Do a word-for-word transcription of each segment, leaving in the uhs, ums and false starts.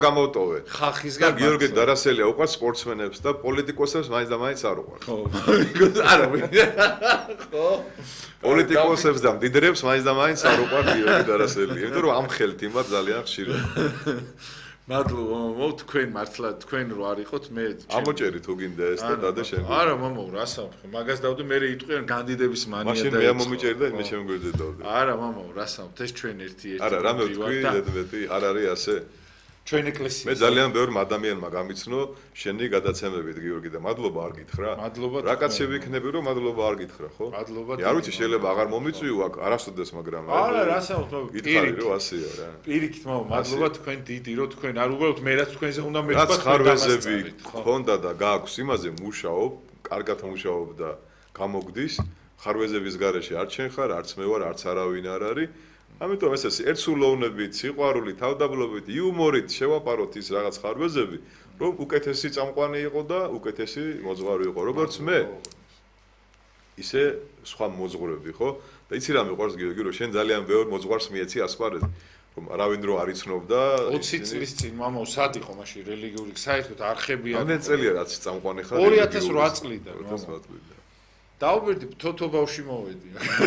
გამოვტოვე. ხალხისგან გიორგი დარასელია უყვარს სპორტსმენებს და პოლიტიკოსებს მაინც და მაინც არ უყვარს. ხო, არა, ხო. პოლიტიკოსებს და მდიდრებს მაინც და მაინც არ უყვარს გიორგი დარასელი. იმიტომ რომ ამ ხელთ იმათ ძალიან ხშირად. მადლობა, მო თქვენ მართლა თქვენ რო არ იყოთ მე ამოჭერი თუ გინდა ეს და დადე შენ. არა, მამო, რა სამხე. მაგას დავდი მე იტყვიან კანდიდატების მანია და მაშინ მე ამომიჭერი და მე შემგვერდე დავდი. არა, მამო, რა სამხე. ეს ჩვენ ერთი ერთი. არა, რამე ვთქვი, ზედმეტი არ არის ასე. ჩვენ ეკლესია. მე ძალიან ბევრ ადამიანმა გამიცნო შენი გადაცემებით გიორგი და მადლობა არ გითხრა. მადლობა. რა კაცები იქნები რომ მადლობა არ გითხრა, ხო? მადლობა. არ ვიცი შეიძლება აღარ მომიწვიო აქ არასოდეს მაგრამ არა, რა სამხე. გითხარი რომ ასეა რა. პირიქით, მამო, მადლობა თქვენ დიდი რო თქვენ არ უბრალოდ მე რაც თქვენზე უნდა მეთქვა. რაც ხარვეზები ხონდა და გააქვს იმაზე მუშაობ, კარგად მუშაობ და გამოგდის. ხარვეზების გარეშე არ ჩენ ხარ, არც მე ვარ, არც არავინ არ არის. ამიტომ ეს ეს ერთსულოვნებით, სიყვარულით, თავდაბლობით, იუმორით შევაპაროთ ის რაღაც ხარვეზები, რომ უკეთესი წამყვანი იყო და უკეთესი მოძღვარი იყო, როგორც მე. ისე სხვა მოძღვრები, ხო? და იცი რა მიყვარს გიორგი, რომ შენ ძალიან ბევრ მოძღვარს მიეცი ასპარეზი, რომ არავინ რო არ იცნობდა. ოცი წლის წინ მამო, სად იყო მაშინ რელიგიური, საერთოდ არხები აქვს. ამდენ წელია რაც წამყვანი ხარ. ორი ათას რვა წლიდან, მამო. დაუბრდი თოთო ბავში მოვედი.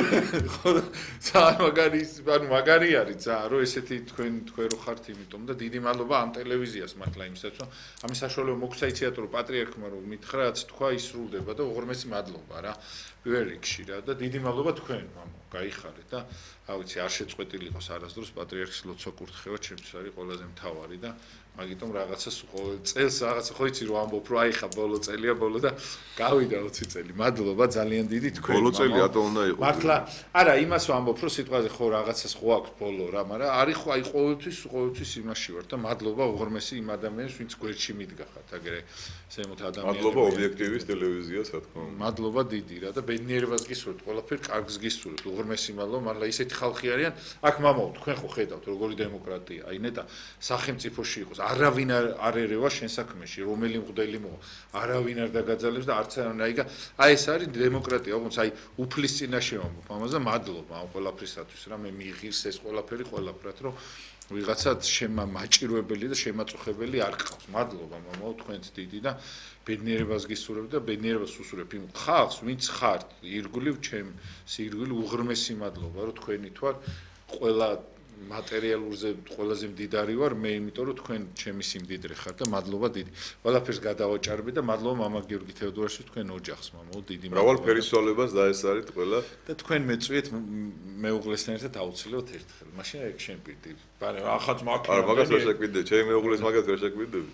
ხო, ძალიან მაგარი, ანუ მაგარი არის ძალიან, რომ ესეთი თქვენ თქვენ რო ხართ, იმიტომ და დიდი მადლობა ამ ტელევიზიას მართლა იმისაც, რომ ამის საშუალება მოგცა იციათ, რომ პატრიარქმა რომ მითხრა, რაც თქვა ისრულდება და უღრმესი მადლობა რა. პირველ რიგში რა და დიდი მადლობა თქვენ, მამო, გაიხარეთ და რა ვიცი, არ შეწყვეტილი იყოს არასდროს პატრიარქის ლოცვა კურთხევა, ჩემთვის არის ყველაზე მთავარი და მაგიტომ რაღაცას ყოველ წელს რაღაცა ხო იცი რომ ამბობ რომ აი ხა ბოლო წელია ბოლო და გავიდა ოცი წელი. მადლობა ძალიან დიდი თქვენ. ბოლო წელი ატო უნდა იყოს. მართლა არა იმას ვამბობ რომ სიტყვაზე ხო რაღაცას ხო აქვს ბოლო რა, მაგრამ არის ხო აი ყოველთვის ყოველთვის იმაში ვარ და მადლობა უღრმესი იმ ადამიანს ვინც გვერდში მიდგა ხათ აგერე ზემოთ ადამიანები. მადლობა ობიექტივის ტელევიზიას რა თქმა უნდა. მადლობა დიდი რა და ბედნიერებას გისურვებთ ყველაფერ კარგს გისურვებთ უღრმესი მადლობა მაგრამ ისეთი ხალხი არიან აქ მამაო თქვენ ხო ხედავთ როგორი დემოკრატია აი ნეტა სახელმწიფოში იყოს არავინ არ ერევა შენ საქმეში რომელი მღვდელი მოვა არავინ არ დაგაძალებს და არც აი აი ეს არის დემოკრატია ოღონდ აი უფლის წინაშე ვამბობ ამაზე მადლობა ამ ყველაფრისათვის რა მე მიიღირს ეს ყველაფერი ყველაფრად რომ ვიღაცად შემა მაჭირვებელი და შემაწუხებელი არ ყავს. მადლობა მამაო თქვენს დიდი და ბედნიერებას გისურვებ და ბედნიერებას უსურვებ იმ ხალხს ვინც ხართ ირგვლივ ჩემ სირგვლივ უღრმესი მადლობა რომ თქვენი თვარ ყველა მატერიალურზე ყველაზე მდიდარი ვარ მე იმიტომ რომ თქვენ ჩემი სიმდიდრე ხართ და მადლობა დიდი. ყველაფერს გადავაჭარბე და მადლობა მამა გიორგი თეოდორაშვილს თქვენ ოჯახს მამაო დიდი მადლობა. მრავალ ფერისვალებას დაესწარით ყველა და თქვენ მეწვიეთ მეუღლესთან ერთად აუცილებლად ერთხელ. მაშინ ეგ შენ პირდი. ბარე ახაც მაქვს. არა მაგას ვერ შეკვიდე, ჩემი მეუღლეს მაგას ვერ შეკვიდები.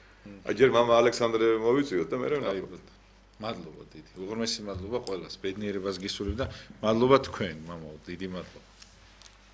აი ჯერ მამა ალექსანდრე მოვიწვიოთ და მე რა ნახოთ. მადლობა დიდი. უღრმესი მადლობა ყველას. ბედნიერებას გისურვებ და მადლობა თქვენ მამაო დიდი მადლობა.